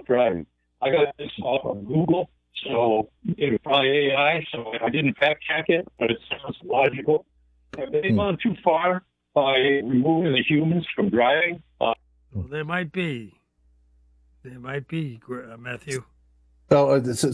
self-driving. I got this off of Google, so it was probably AI, so I didn't fact check it, but it sounds logical. Have they gone too far by removing the humans from driving? Well, there might be. There might be, Matthew. Oh,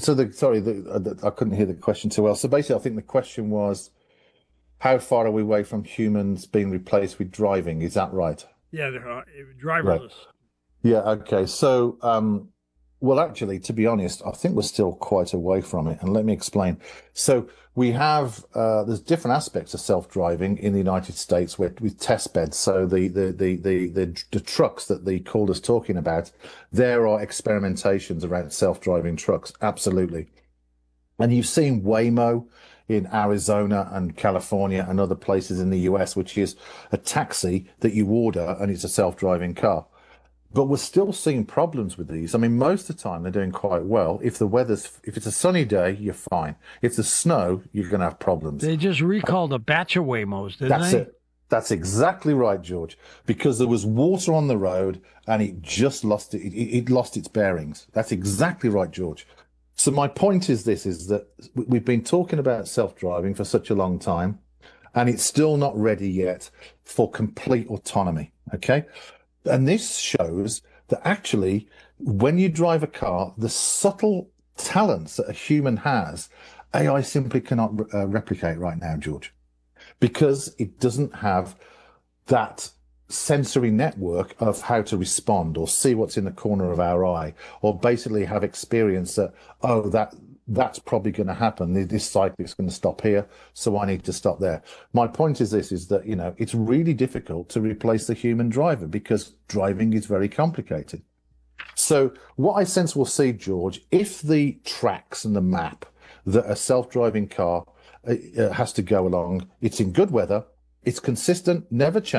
I couldn't hear the question too well. So basically, I think the question was, how far are we away from humans being replaced with driving? Is that right? Yeah, they're driverless. Right. Yeah. Okay. So, well, actually, to be honest, I think we're still quite away from it. And let me explain. So we have there's different aspects of self-driving in the United States with test beds. So the trucks that the caller's talking about, there are experimentations around self-driving trucks. Absolutely. And you've seen Waymo in Arizona and California and other places in the US, which is a taxi that you order and it's a self-driving car. But we're still seeing problems with these. I mean, most of the time they're doing quite well. If it's a sunny day, you're fine. If there's snow, you're going to have problems. They just recalled a batch of Waymos, didn't That's they? it. That's exactly right, George. Because there was water on the road and it just lost it. It lost its bearings. That's exactly right, George. So my point is this, is that we've been talking about self-driving for such a long time, and it's still not ready yet for complete autonomy, okay? And this shows that actually, when you drive a car, the subtle talents that a human has, AI simply cannot replicate right now, George, because it doesn't have that sensory network of how to respond or see what's in the corner of our eye, or basically have experience that, oh, that's probably going to happen. This cyclist is going to stop here, so I need to stop there. My point is this, is that, you know, it's really difficult to replace the human driver because driving is very complicated. So what I sense we'll see, George, if the tracks and the map that a self-driving car has to go along, it's in good weather, it's consistent, never changes.